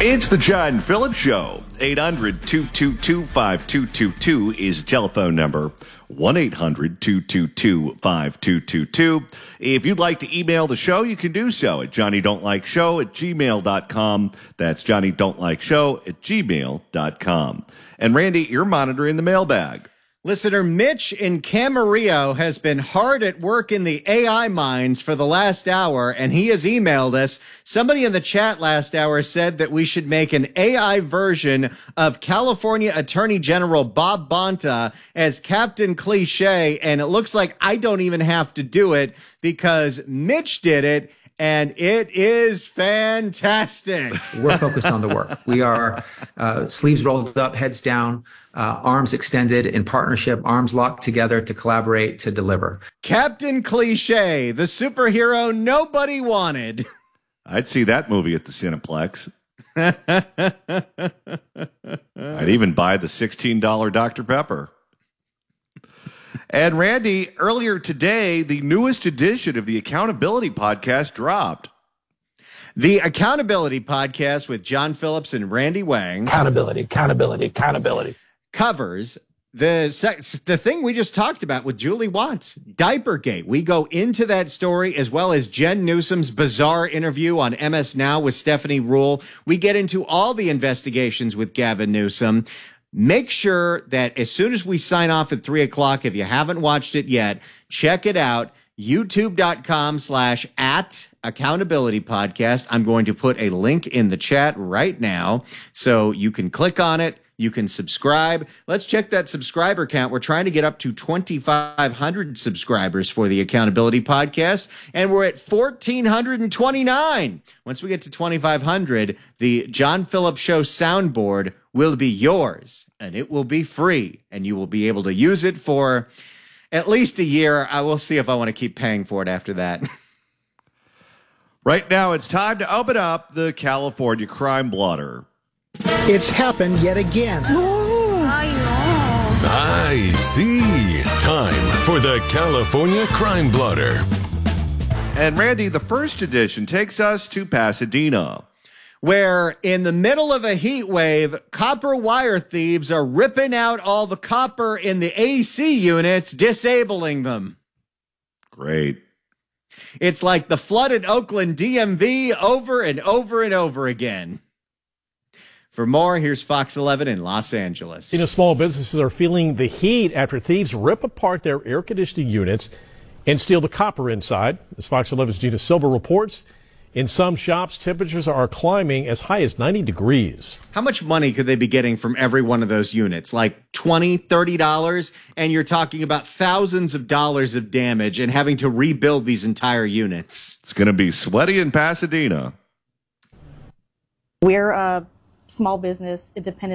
It's the John Phillips Show. 800-222-5222 is the telephone number. 1-800-222-5222. If you'd like to email the show, you can do so at johnnydon'tlikeshow@gmail.com. That's johnnydon'tlikeshow@gmail.com. And Randy, you're monitoring the mailbag. Listener Mitch in Camarillo has been hard at work in the AI mines for the last hour, and he has emailed us. Somebody in the chat last hour said that we should make an AI version of California Attorney General Bob Bonta as Captain Cliche, and it looks like I don't even have to do it because Mitch did it, and it is fantastic. We're focused on the work. We are sleeves rolled up, heads down, arms extended in partnership, arms locked together to collaborate, to deliver. Captain Cliche, the superhero nobody wanted. I'd see that movie at the Cineplex. I'd even buy the $16 Dr. Pepper. And Randy, earlier today, the newest edition of the Accountability Podcast dropped. The Accountability Podcast with John Phillips and Randy Wang. Accountability covers the thing we just talked about with Julie Watts, Diapergate. We go into that story as well as Jen Newsom's bizarre interview on MS Now with Stephanie Ruhle. We get into all the investigations with Gavin Newsom. Make sure that as soon as we sign off at 3 o'clock, if you haven't watched it yet, check it out. YouTube.com/@accountability podcast. I'm going to put a link in the chat right now so you can click on it. You can subscribe. Let's check that subscriber count. We're trying to get up to 2,500 subscribers for the Accountability Podcast, and we're at 1,429. Once we get to 2,500, the John Phillips Show soundboard will be yours, and it will be free, and you will be able to use it for at least a year. I will see if I want to keep paying for it after that. Right now, it's time to open up the California Crime Blotter. It's happened yet again. I see. Time for the California Crime Blotter. And Randy, the first edition takes us to Pasadena, where in the middle of a heat wave, copper wire thieves are ripping out all the copper in the AC units, disabling them. Great. It's like the flooded Oakland DMV over and over and over again. For more, here's Fox 11 in Los Angeles. Small businesses are feeling the heat after thieves rip apart their air conditioning units and steal the copper inside. As Fox 11's Gina Silver reports, in some shops, temperatures are climbing as high as 90 degrees. How much money could they be getting from every one of those units? Like $20, $30? And you're talking about thousands of dollars of damage and having to rebuild these entire units. It's going to be sweaty in Pasadena. We're a small business, independent